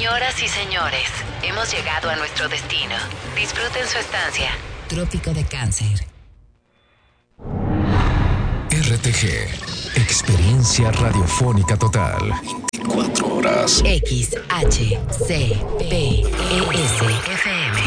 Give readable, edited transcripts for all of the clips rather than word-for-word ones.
Señoras y señores, hemos llegado a nuestro destino. Disfruten su estancia. Trópico de Cáncer. RTG, experiencia radiofónica total. 24 horas. XHCPES-FM.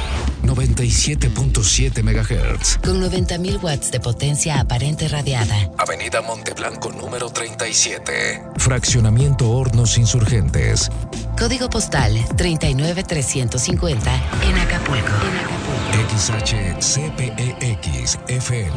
97.7 MHz. Con 90.000 watts de potencia aparente radiada. Avenida Monteblanco número 37. Fraccionamiento Hornos Insurgentes. Código postal 39350 en Acapulco. XHCPEX-FM.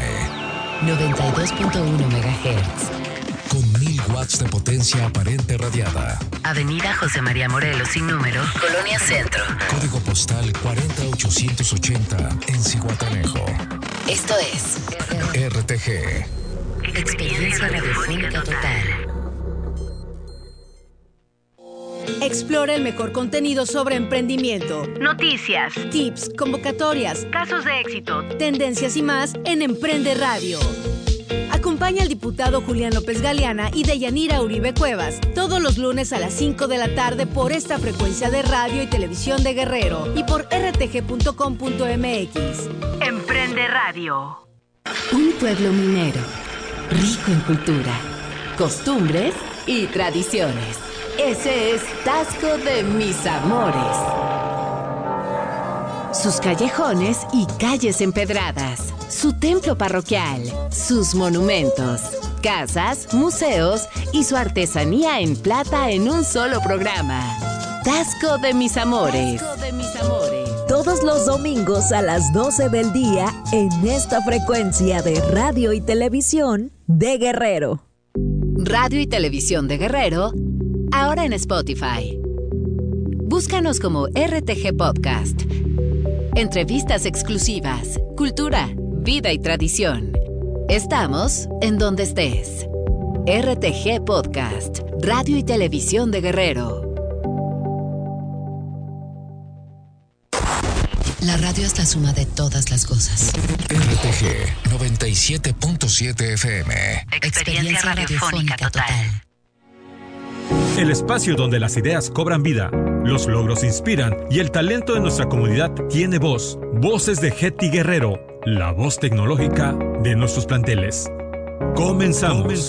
92.1 MHz. Con 1000 watts de potencia aparente radiada. Avenida José María Morelos sin número, Colonia Centro. Código postal 40880 en Zihuatanejo. Esto es RTG. Experiencia radiofónica total. Explora el mejor contenido sobre emprendimiento, noticias, tips, convocatorias, casos de éxito, tendencias y más en Emprende Radio. Acompaña al diputado Julián López Galeana y Deyanira Uribe Cuevas todos los lunes a las 5 de la tarde por esta frecuencia de radio y televisión de Guerrero y por rtg.com.mx. Emprende Radio. Un pueblo minero, rico en cultura, costumbres y tradiciones. Ese es Taxco de Mis Amores. Sus callejones y calles empedradas, su templo parroquial, sus monumentos, casas, museos y su artesanía en plata en un solo programa. Taxco de Mis Amores. Todos los domingos a las 12 del día en esta frecuencia de radio y televisión de Guerrero. Radio y televisión de Guerrero, ahora en Spotify. Búscanos como RTG Podcast. Entrevistas exclusivas, cultura, vida y tradición. Estamos en donde estés. RTG Podcast, Radio y Televisión de Guerrero. La radio es la suma de todas las cosas. RTG 97.7 FM. Experiencia radiofónica total. El espacio donde las ideas cobran vida, los logros inspiran y el talento de nuestra comunidad tiene voz. Voces de Getty Guerrero, la voz tecnológica de nuestros planteles. Comenzamos.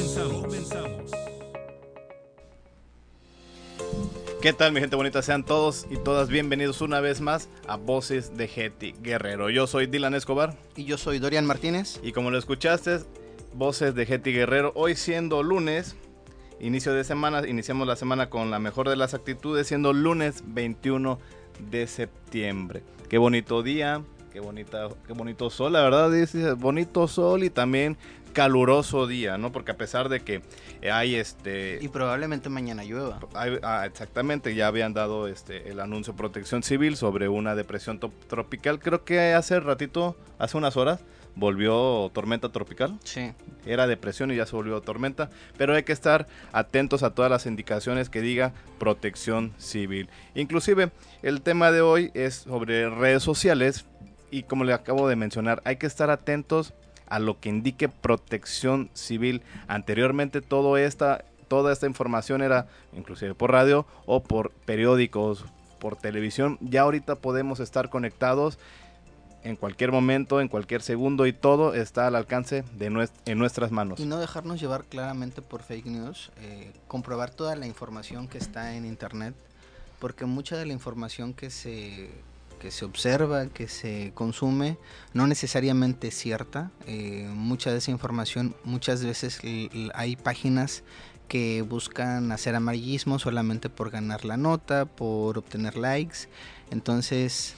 ¿Qué tal, mi gente bonita? Sean todos y todas bienvenidos una vez más a Voces de Getty Guerrero. Yo soy Dylan Escobar. Y yo soy Dorian Martínez. Y como lo escuchaste, Voces de Getty Guerrero, hoy siendo lunes, inicio de semana, iniciamos la semana con la mejor de las actitudes, siendo lunes 21 de septiembre. Qué bonito día, qué bonito sol, la verdad, dice, bonito sol y también caluroso día, ¿no? Porque a pesar de que hay y probablemente mañana llueva. Exactamente, ya habían dado el anuncio de Protección Civil sobre una depresión tropical. Creo que hace ratito, hace unas horas, volvió tormenta tropical. Sí. Era depresión y ya se volvió tormenta, pero hay que estar atentos a todas las indicaciones que diga Protección Civil. Inclusive, el tema de hoy es sobre redes sociales y como le acabo de mencionar, hay que estar atentos a lo que indique Protección Civil. Anteriormente toda esta información era inclusive por radio o por periódicos, por televisión. Ya ahorita podemos estar conectados en cualquier momento, en cualquier segundo, y todo está al alcance en nuestras manos. Y no dejarnos llevar claramente por fake news, comprobar toda la información que está en internet, porque mucha de la información que se observa, que se consume, no necesariamente es cierta. Mucha de esa información, muchas veces hay páginas que buscan hacer amarillismo solamente por ganar la nota, por obtener likes. Entonces,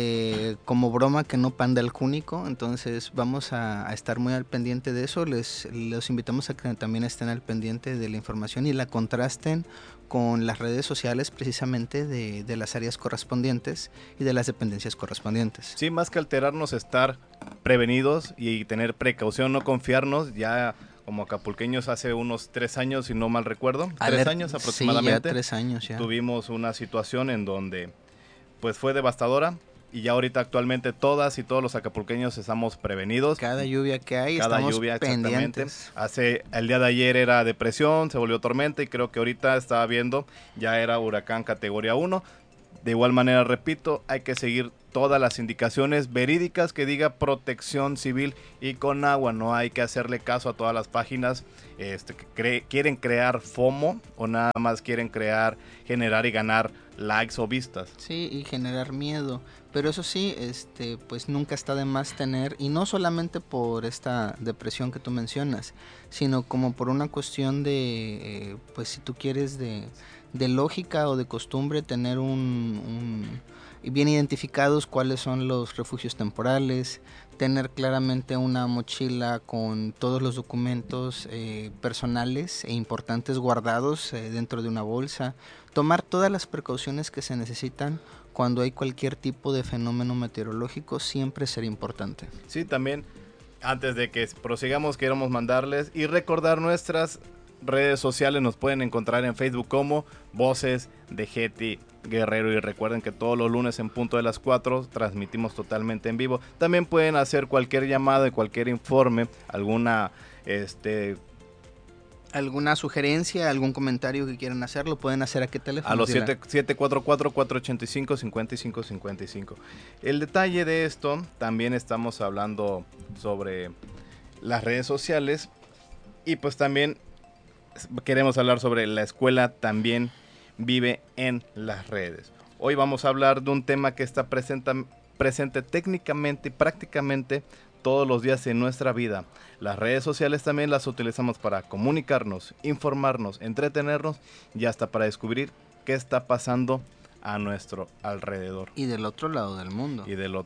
como broma que no panda el cúnico, entonces vamos a estar muy al pendiente de eso. Los invitamos a que también estén al pendiente de la información y la contrasten con las redes sociales precisamente de las áreas correspondientes y de las dependencias correspondientes. Sí, más que alterarnos, estar prevenidos y tener precaución, no confiarnos. Ya como acapulqueños hace unos 3 años, si no mal recuerdo, 3 años aproximadamente. Sí, ya 3 años ya. Tuvimos una situación en donde pues fue devastadora. y ya ahorita actualmente todas y todos los acapulqueños estamos prevenidos. Cada lluvia que hay, Cada estamos lluvia, pendientes. El día de ayer era depresión, se volvió tormenta y creo que ahorita estaba viendo, ya era huracán categoría 1. De igual manera, repito, hay que seguir todas las indicaciones verídicas que diga Protección Civil y Conagua. No hay que hacerle caso a todas las páginas que quieren crear FOMO o nada más quieren generar y ganar likes o vistas. Sí, y generar miedo. Pero eso sí, pues nunca está de más tener, y no solamente por esta depresión que tú mencionas, sino como por una cuestión de, pues si tú quieres de lógica o de costumbre, tener bien identificados cuáles son los refugios temporales, tener claramente una mochila con todos los documentos personales e importantes guardados dentro de una bolsa, tomar todas las precauciones que se necesitan cuando hay cualquier tipo de fenómeno meteorológico, siempre será importante. Sí, también antes de que prosigamos queremos mandarles y recordar nuestras redes sociales. Nos pueden encontrar en Facebook como Voces de Getty Guerrero, y recuerden que todos los lunes en punto de las 4 transmitimos totalmente en vivo. También pueden hacer cualquier llamada y cualquier informe, alguna sugerencia, algún comentario que quieran hacer, lo pueden hacer. ¿A qué teléfono? A los 744-485-5555. El detalle de esto, también estamos hablando sobre las redes sociales, y pues también queremos hablar sobre la escuela también vive en las redes. Hoy vamos a hablar de un tema que está presente técnicamente y prácticamente todos los días en nuestra vida. Las redes sociales también las utilizamos para comunicarnos, informarnos, entretenernos y hasta para descubrir qué está pasando a nuestro alrededor. Y del otro lado del mundo.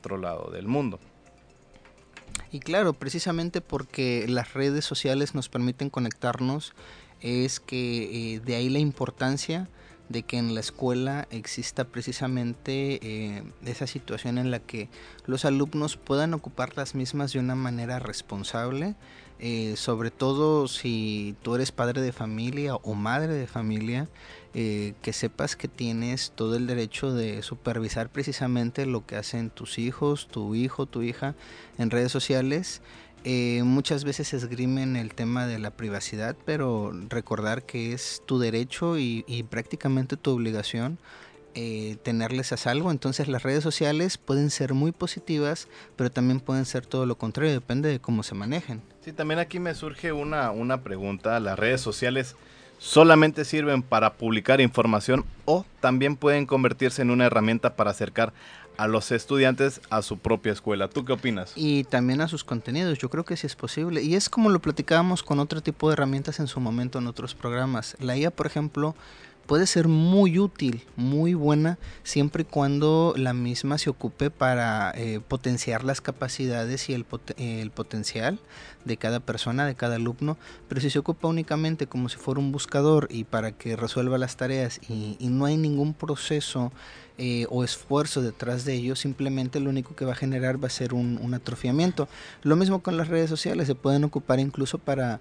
Y claro, precisamente porque las redes sociales nos permiten conectarnos, es que de ahí la importancia de que en la escuela exista precisamente esa situación en la que los alumnos puedan ocupar las mismas de una manera responsable, sobre todo si tú eres padre de familia o madre de familia, que sepas que tienes todo el derecho de supervisar precisamente lo que hacen tus hijos, tu hijo, tu hija en redes sociales. Muchas veces esgrimen el tema de la privacidad, pero recordar que es tu derecho y prácticamente tu obligación tenerles a salvo. Entonces las redes sociales pueden ser muy positivas, pero también pueden ser todo lo contrario, depende de cómo se manejen. Sí, también aquí me surge una pregunta. ¿Las redes sociales solamente sirven para publicar información o también pueden convertirse en una herramienta para acercar a los estudiantes a su propia escuela? ¿Tú qué opinas? Y también a sus contenidos, yo creo que sí es posible. Y es como lo platicábamos con otro tipo de herramientas en su momento en otros programas. La IA, por ejemplo, puede ser muy útil, muy buena, siempre y cuando la misma se ocupe para potenciar las capacidades y el potencial de cada persona, de cada alumno. Pero si se ocupa únicamente como si fuera un buscador y para que resuelva las tareas y no hay ningún proceso o esfuerzo detrás de ello, simplemente lo único que va a generar va a ser un atrofiamiento. Lo mismo con las redes sociales, se pueden ocupar incluso para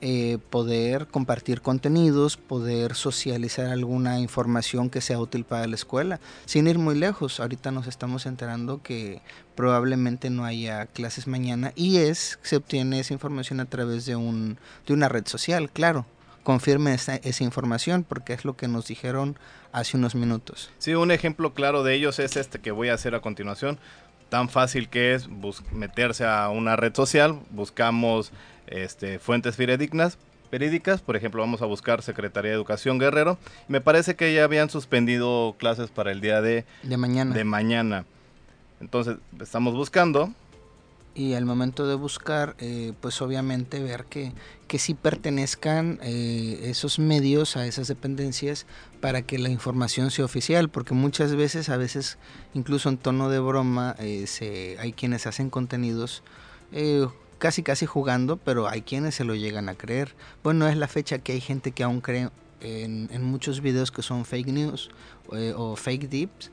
poder compartir contenidos, poder socializar alguna información que sea útil para la escuela, sin ir muy lejos. Ahorita nos estamos enterando que probablemente no haya clases mañana y se obtiene esa información a través de una red social. Claro, confirme esa información porque es lo que nos dijeron hace unos minutos. Sí, un ejemplo claro de ellos es este que voy a hacer a continuación. Tan fácil que es meterse a una red social, buscamos fuentes verídicas, por ejemplo vamos a buscar Secretaría de Educación Guerrero. Me parece que ya habían suspendido clases para el día de mañana. Entonces estamos buscando. Y al momento de buscar, pues obviamente ver que sí pertenezcan esos medios a esas dependencias para que la información sea oficial, porque muchas veces, a veces incluso en tono de broma, hay quienes hacen contenidos casi jugando, pero hay quienes se lo llegan a creer. Bueno, es la fecha que hay gente que aún cree en muchos videos que son fake news o fake dips,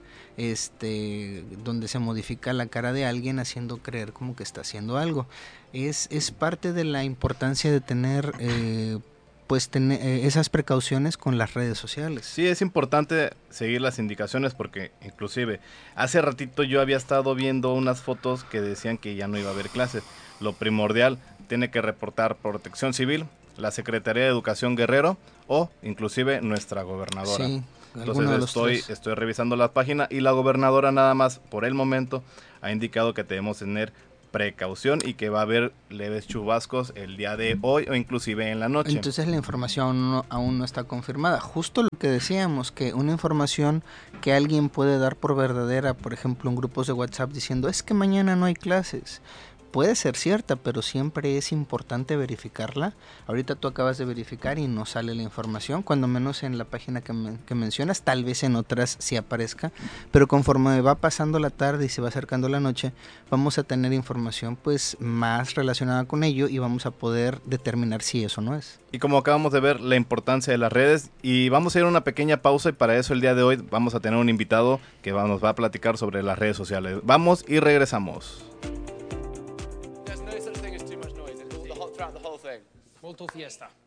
donde se modifica la cara de alguien haciendo creer como que está haciendo algo. Es parte de la importancia de tener pues tener esas precauciones con las redes sociales. Sí, es importante seguir las indicaciones porque inclusive hace ratito yo había estado viendo unas fotos que decían que ya no iba a haber clases. Lo primordial, tiene que reportar Protección Civil, la Secretaría de Educación Guerrero o inclusive nuestra gobernadora. Sí, entonces estoy revisando la página y la gobernadora nada más por el momento ha indicado que debemos tener precaución y que va a haber leves chubascos el día de hoy o inclusive en la noche. Entonces la información aún no está confirmada. Justo lo que decíamos, que una información que alguien puede dar por verdadera, por ejemplo en grupos de WhatsApp diciendo es que mañana no hay clases, puede ser cierta, pero siempre es importante verificarla. Ahorita tú acabas de verificar y no sale la información, cuando menos en la página que mencionas, tal vez en otras sí aparezca, pero conforme va pasando la tarde y se va acercando la noche, vamos a tener información pues más relacionada con ello y vamos a poder determinar si eso no es. Y como acabamos de ver, la importancia de las redes, y vamos a ir a una pequeña pausa y para eso el día de hoy vamos a tener un invitado que nos va a platicar sobre las redes sociales. Vamos y regresamos. Molto fiesta.